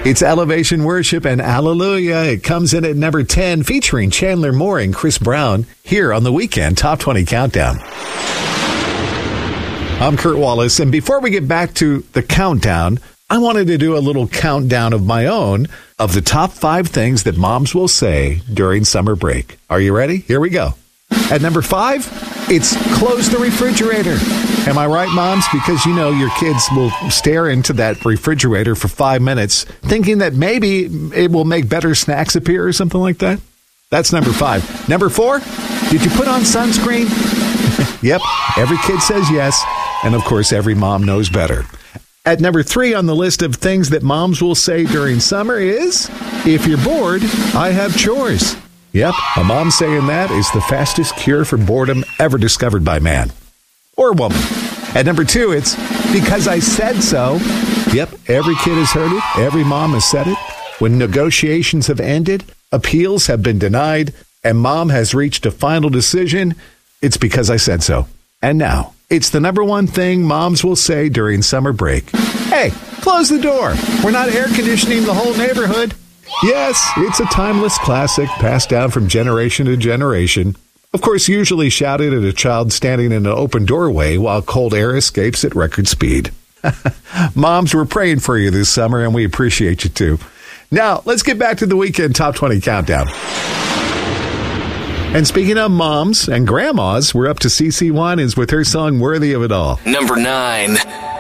It's Elevation Worship and Hallelujah. It comes in at number 10, featuring Chandler Moore and Chris Brown here on the Weekend Top 20 Countdown. I'm Kurt Wallace, and before we get back to the countdown, I wanted to do a little countdown of my own of the top 5 things that moms will say during summer break. Are you ready? Here we go. At number 5, it's close the refrigerator. Am I right, moms? Because you know your kids will stare into that refrigerator for 5 minutes thinking that maybe it will make better snacks appear or something like that. That's number 5. Number 4, did you put on sunscreen? Yep, every kid says yes. And of course, every mom knows better. At number 3 on the list of things that moms will say during summer is, if you're bored, I have chores. Yep, a mom saying that is the fastest cure for boredom ever discovered by man or woman. At number 2, it's because I said so. Yep, every kid has heard it. Every mom has said it. When negotiations have ended, appeals have been denied, and mom has reached a final decision, it's because I said so. And now, it's the number 1 thing moms will say during summer break. Hey, close the door. We're not air conditioning the whole neighborhood. Yes, it's a timeless classic passed down from generation to generation. Of course, usually shouted at a child standing in an open doorway while cold air escapes at record speed. Moms, we're praying for you this summer, and we appreciate you too. Now, let's get back to the Weekend Top 20 Countdown. And speaking of moms and grandmas, we're up to CeCe Winans with her song Worthy of It All. Number 9.